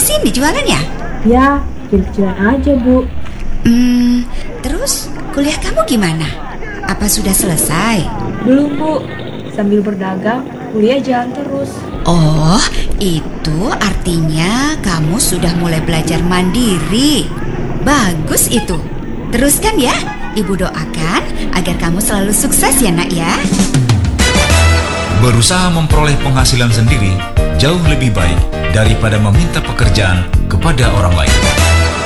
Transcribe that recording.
sini jualannya? Ya, kecil-kecilan aja, Bu. Terus kuliah kamu gimana? Apa sudah selesai? Belum, Bu. Sambil berdagang, kuliah jalan terus. Oh, itu artinya kamu sudah mulai belajar mandiri. Bagus itu. Teruskan ya. Ibu doakan agar kamu selalu sukses ya, Nak ya. Berusaha memperoleh penghasilan sendiri jauh lebih baik daripada meminta pekerjaan kepada orang lain.